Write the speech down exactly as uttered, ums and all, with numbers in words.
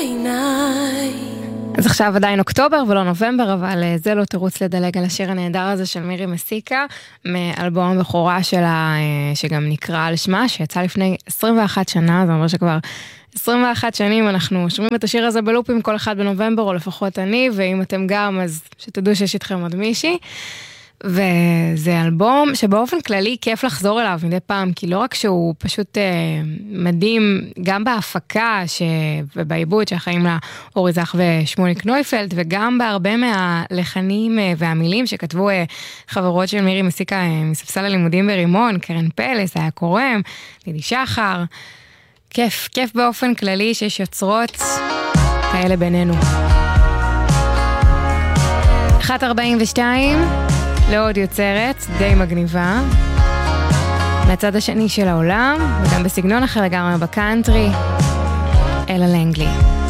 בעיניי. אז עכשיו עדיין אוקטובר ולא נובמבר, אבל זה לא תירוץ לדלג על השיר הנהדר הזה של מירי מסיקה, מאלבום הבכורה שלה, שגם נקרא על שמה, שיצא לפני עשרים ואחת שנה, זה אומר שכבר עשרים ואחת שנים אנחנו שומעים את השיר הזה בלופים כל אחד בנובמבר, או לפחות אני, ואם אתם גם, אז שתדעו שיש איתכם עוד מישהי. וזה אלבום שבאופן כללי כיף לחזור אליו מדי פעם, כי לא רק שהוא פשוט אה, מדהים, גם בהפקה ש... ובעיבוד שהחיים לה אורי זך ושמוליק נויפלד, וגם בהרבה מהלחנים אה, והמילים שכתבו אה, חברות של מירי מסיקה אה, מספסל הלימודים ברימון, קרן פלס, היה קורם, לידי שחר. כיף, כיף באופן כללי שיש יוצרות כאלה בינינו. אחת ארבעים ושתיים לעוד יוצרת, די מגניבה, מהצד השני של העולם, וגם בסגנון אחר לגמרי בקאנטרי, אלה לנגלי.